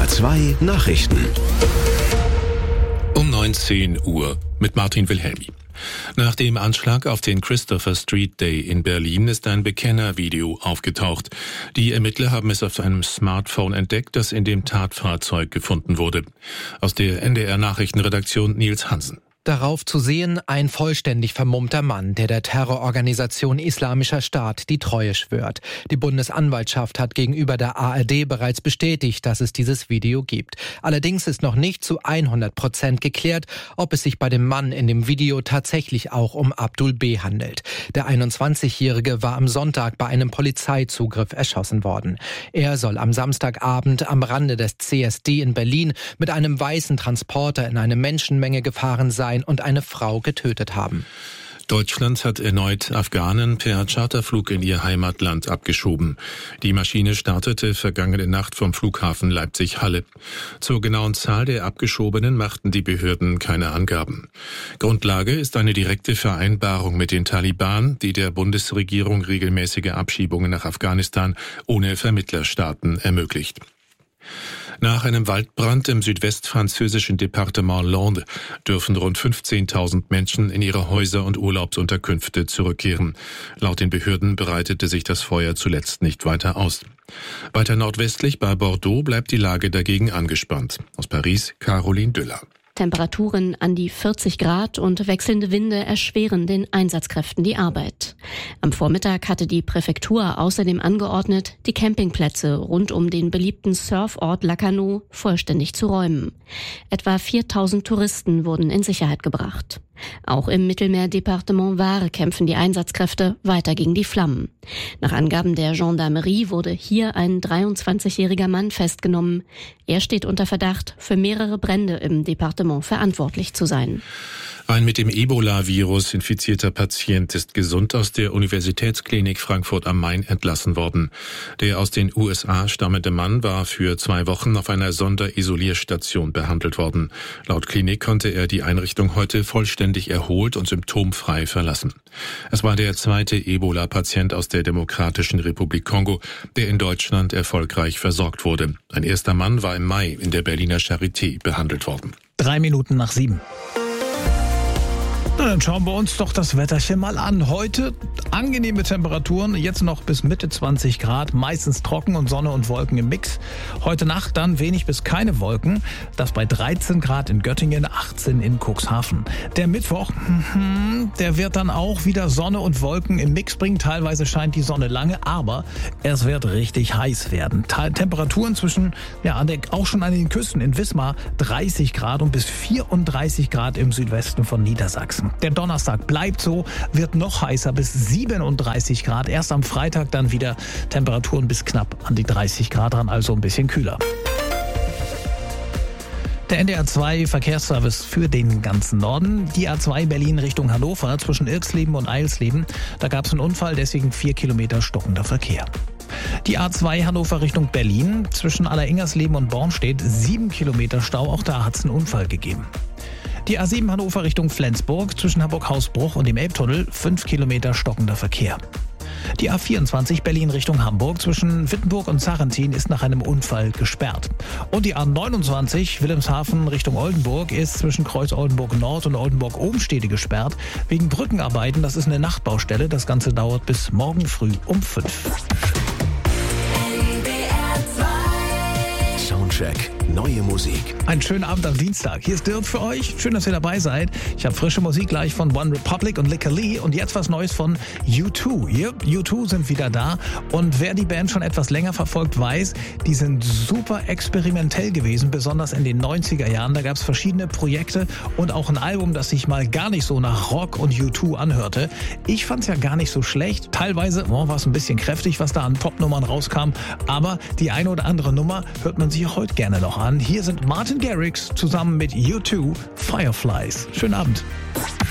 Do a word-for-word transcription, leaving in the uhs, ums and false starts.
R zwei Nachrichten. Um neunzehn Uhr mit Martin Wilhelmi. Nach dem Anschlag auf den Christopher Street Day in Berlin ist ein Bekennervideo aufgetaucht. Die Ermittler haben es auf einem Smartphone entdeckt, das in dem Tatfahrzeug gefunden wurde. Aus der N D R-Nachrichtenredaktion Nils Hansen. Darauf zu sehen ein vollständig vermummter Mann, der der Terrororganisation Islamischer Staat die Treue schwört. Die Bundesanwaltschaft hat gegenüber der A R D bereits bestätigt, dass es dieses Video gibt. Allerdings ist noch nicht zu hundert Prozent geklärt, ob es sich bei dem Mann in dem Video tatsächlich auch um Abdul B. handelt. Der einundzwanzigjährige war am Sonntag bei einem Polizeizugriff erschossen worden. Er soll am Samstagabend am Rande des C S D in Berlin mit einem weißen Transporter in eine Menschenmenge gefahren sein und eine Frau getötet haben. Deutschland hat erneut Afghanen per Charterflug in ihr Heimatland abgeschoben. Die Maschine startete vergangene Nacht vom Flughafen Leipzig-Halle. Zur genauen Zahl der Abgeschobenen machten die Behörden keine Angaben. Grundlage ist eine direkte Vereinbarung mit den Taliban, die der Bundesregierung regelmäßige Abschiebungen nach Afghanistan ohne Vermittlerstaaten ermöglicht. Nach einem Waldbrand im südwestfranzösischen Departement Landes dürfen rund fünfzehntausend Menschen in ihre Häuser und Urlaubsunterkünfte zurückkehren. Laut den Behörden breitete sich das Feuer zuletzt nicht weiter aus. Weiter nordwestlich bei Bordeaux bleibt die Lage dagegen angespannt. Aus Paris, Caroline Düller. Temperaturen an die vierzig Grad und wechselnde Winde erschweren den Einsatzkräften die Arbeit. Am Vormittag hatte die Präfektur außerdem angeordnet, die Campingplätze rund um den beliebten Surfort Lacanau vollständig zu räumen. Etwa viertausend Touristen wurden in Sicherheit gebracht. Auch im Mittelmeerdepartement Var kämpfen die Einsatzkräfte weiter gegen die Flammen. Nach Angaben der Gendarmerie wurde hier ein dreiundzwanzigjähriger Mann festgenommen. Er steht unter Verdacht, für mehrere Brände im Departement verantwortlich zu sein. Ein mit dem Ebola-Virus infizierter Patient ist gesund aus der Universitätsklinik Frankfurt am Main entlassen worden. Der aus den U S A stammende Mann war für zwei Wochen auf einer Sonderisolierstation behandelt worden. Laut Klinik konnte er die Einrichtung heute vollständig erholt und symptomfrei verlassen. Es war der zweite Ebola-Patient aus der Demokratischen Republik Kongo, der in Deutschland erfolgreich versorgt wurde. Ein erster Mann war im Mai in der Berliner Charité behandelt worden. Drei Minuten nach sieben. Na, dann schauen wir uns doch das Wetterchen mal an. Heute angenehme Temperaturen, jetzt noch bis Mitte zwanzig Grad, meistens trocken und Sonne und Wolken im Mix. Heute Nacht dann wenig bis keine Wolken, das bei dreizehn Grad in Göttingen, achtzehn in Cuxhaven. Der Mittwoch, der wird dann auch wieder Sonne und Wolken im Mix bringen. Teilweise scheint die Sonne lange, aber es wird richtig heiß werden. Temperaturen zwischen, ja, auch schon an den Küsten in Wismar dreißig Grad und bis vierunddreißig Grad im Südwesten von Niedersachsen. Der Donnerstag bleibt so, wird noch heißer bis siebenunddreißig Grad. Erst am Freitag dann wieder Temperaturen bis knapp an die dreißig Grad ran, also ein bisschen kühler. Der N D R zwei Verkehrsservice für den ganzen Norden. Die A zwei Berlin Richtung Hannover zwischen Irxleben und Eilsleben. Da gab es einen Unfall, deswegen vier Kilometer stockender Verkehr. Die A zwei Hannover Richtung Berlin zwischen Alleringers-Leben und Bornstedt sieben Kilometer Stau. Auch da hat es einen Unfall gegeben. Die A sieben Hannover Richtung Flensburg zwischen Hamburg-Hausbruch und dem Elbtunnel fünf Kilometer stockender Verkehr. Die A vierundzwanzig Berlin Richtung Hamburg zwischen Wittenburg und Sarrentin ist nach einem Unfall gesperrt. Und die A neunundzwanzig Wilhelmshaven Richtung Oldenburg ist zwischen Kreuz Oldenburg Nord und Oldenburg Obenstede gesperrt wegen Brückenarbeiten. Das ist eine Nachtbaustelle. Das Ganze dauert bis morgen früh um fünf. Soundcheck. Neue Musik. Einen schönen Abend am Dienstag. Hier ist Dirk für euch. Schön, dass ihr dabei seid. Ich habe frische Musik gleich von One Republic und Lick Lee und jetzt was Neues von U zwei. Yep, U zwei sind wieder da und wer die Band schon etwas länger verfolgt, weiß, die sind super experimentell gewesen, besonders in den neunziger Jahren. Da gab es verschiedene Projekte und auch ein Album, das sich mal gar nicht so nach Rock und U zwei anhörte. Ich fand es ja gar nicht so schlecht. Teilweise oh, war es ein bisschen kräftig, was da an Popnummern rauskam, aber die eine oder andere Nummer hört man sich auch heute gerne noch an. Hier sind Martin Garrix zusammen mit U zwei, Fireflies. Schönen Abend.